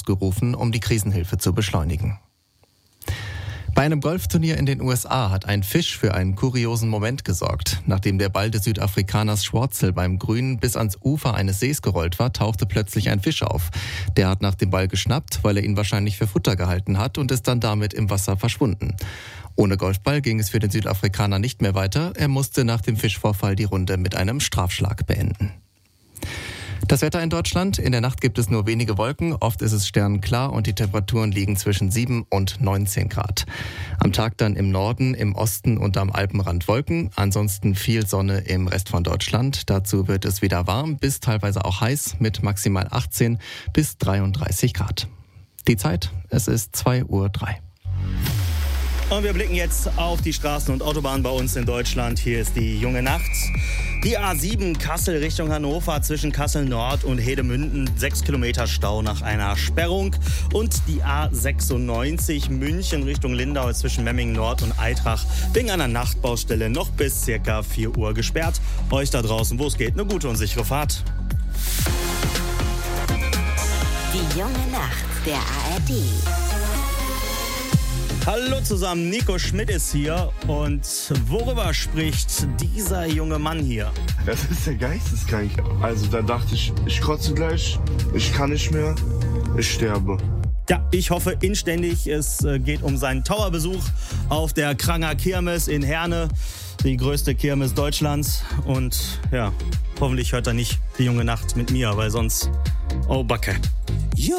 ausgerufen, um die Krisenhilfe zu beschleunigen. Bei einem Golfturnier in den USA hat ein Fisch für einen kuriosen Moment gesorgt. Nachdem der Ball des Südafrikaners Schwarzel beim Grün bis ans Ufer eines Sees gerollt war, tauchte plötzlich ein Fisch auf. Der hat nach dem Ball geschnappt, weil er ihn wahrscheinlich für Futter gehalten hat, und ist dann damit im Wasser verschwunden. Ohne Golfball ging es für den Südafrikaner nicht mehr weiter. Er musste nach dem Fischvorfall die Runde mit einem Strafschlag beenden. Das Wetter in Deutschland: In der Nacht gibt es nur wenige Wolken, oft ist es sternenklar und die Temperaturen liegen zwischen 7 und 19 Grad. Am Tag dann im Norden, im Osten und am Alpenrand Wolken, ansonsten viel Sonne im Rest von Deutschland. Dazu wird es wieder warm bis teilweise auch heiß mit maximal 18 bis 33 Grad. Die Zeit: Es ist 2:03 Uhr. Und wir blicken jetzt auf die Straßen und Autobahnen bei uns in Deutschland. Hier ist die junge Nacht. Die A7 Kassel Richtung Hannover zwischen Kassel Nord und Hedemünden. 6 Kilometer Stau nach einer Sperrung. Und die A96 München Richtung Lindau zwischen Memmingen Nord und Eitrach wegen einer Nachtbaustelle noch bis ca. 4 Uhr gesperrt. Euch da draußen, wo es geht, eine gute und sichere Fahrt. Die junge Nacht der ARD. Hallo zusammen, Nico Schmidt ist hier, und worüber spricht dieser junge Mann hier? Das ist der Geisteskrank. Also da dachte ich, ich kotze gleich, ich kann nicht mehr, ich sterbe. Ja, ich hoffe inständig, es geht um seinen Towerbesuch auf der Kranger Kirmes in Herne, die größte Kirmes Deutschlands. Und ja, hoffentlich hört er nicht die junge Nacht mit mir, weil sonst, oh Backe.